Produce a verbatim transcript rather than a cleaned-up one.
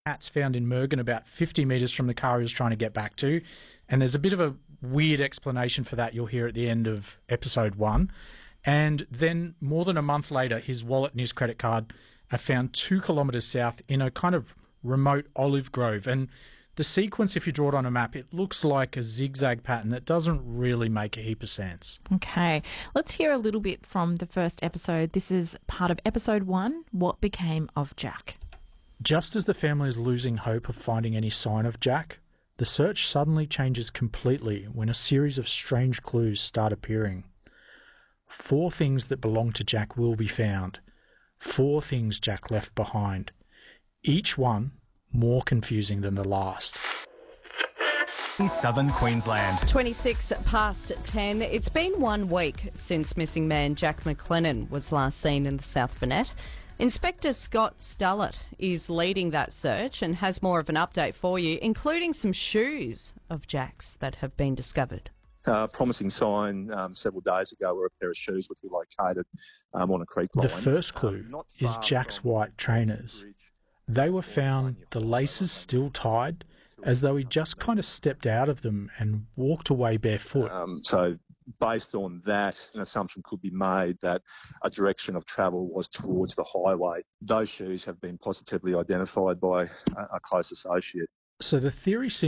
Cat's found in Mergen, about fifty metres from the car he was trying to get back to. And there's a bit of a weird explanation for that you'll hear at the end of episode one. And then more than a month later, his wallet and his credit card are found two kilometres south in a kind of remote olive grove. And the sequence, if you draw it on a map, it looks like a zigzag pattern that doesn't really make a heap of sense. Okay, let's hear a little bit from the first episode. This is part of episode one, What Became of Jack. Just as the family is losing hope of finding any sign of Jack, the search suddenly changes completely when a series of strange clues start appearing. Four things that belong to Jack will be found. Four things Jack left behind. Each one more confusing than the last. Southern Queensland. twenty-six past ten. It's been one week since missing man Jack McLennan was last seen in the South Burnett. Inspector Scott Stullett is leading that search and has more of an update for you, including some shoes of Jack's that have been discovered. Uh, promising sign um, several days ago where a pair of shoes which were located um, on a creek line. The first clue um, is Jack's white trainers. They were found, the laces still tied, as though he just kind of stepped out of them and walked away barefoot. Um, so based on that, an assumption could be made that a direction of travel was towards the highway. Those shoes have been positively identified by a, a close associate. So the theory seems